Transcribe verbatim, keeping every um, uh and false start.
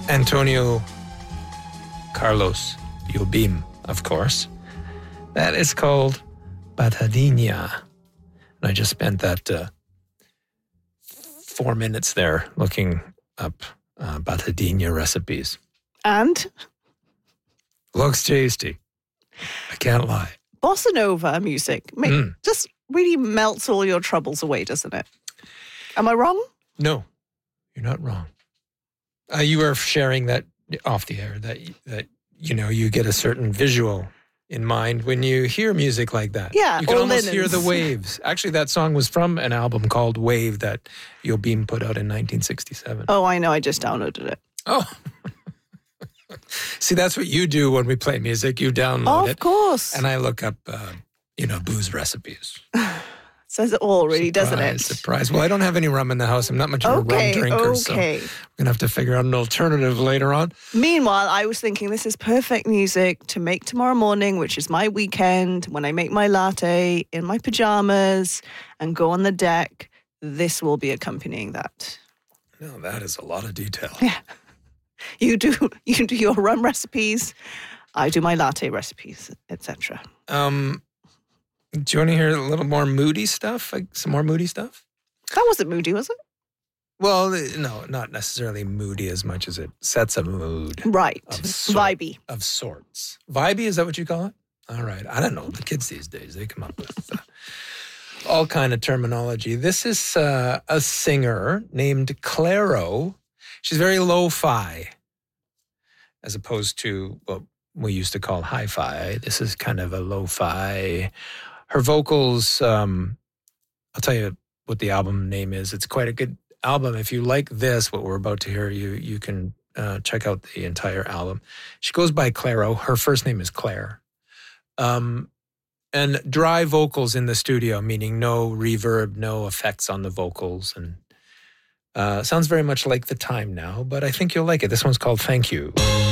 Antonio Carlos Jobim, of course. That is called Batadinha. And I just spent that uh, four minutes there looking up uh, Batadinha recipes. And? Looks tasty. I can't lie. Bossa Nova music make, mm. just really melts all your troubles away, doesn't it? Am I wrong? No, you're not wrong. Uh, you were sharing that off the air, that, that you know, you get a certain visual in mind when you hear music like that. Yeah, you can almost linens. hear the waves. Actually, that song was from an album called Wave that Jobim put out in nineteen sixty-seven. Oh, I know. I just downloaded it. Oh. See, that's what you do when we play music. You download it. it. Of course. And I look up, uh, you know, booze recipes. Says it all, really, surprise, doesn't it? Surprise. Well, I don't have any rum in the house. I'm not much of okay, a rum drinker, okay. so we're going to have to figure out an alternative later on. Meanwhile, I was thinking this is perfect music to make tomorrow morning, which is my weekend, when I make my latte in my pajamas and go on the deck. This will be accompanying that. No, that is a lot of detail. Yeah. You do you do your rum recipes, I do my latte recipes, et cetera. Um... Do you want to hear a little more moody stuff? Like some more moody stuff? That wasn't moody, was it? Well, no, not necessarily moody as much as it sets a mood. Right. Of sort, Vibey. Of sorts. Vibey, is that what you call it? All right. I don't know. The kids these days, they come up with uh, all kind of terminology. This is uh, a singer named Clairo. She's very lo-fi as opposed to what we used to call hi-fi. This is kind of a lo-fi. Her vocals, um, I'll tell you what the album name is. It's quite a good album. If you like this, what we're about to hear, you you can uh, check out the entire album. She goes by Clairo. Her first name is Claire. Um, and dry vocals in the studio, meaning no reverb, no effects on the vocals. And uh, sounds very much like The Time Now, but I think you'll like it. This one's called Thank You.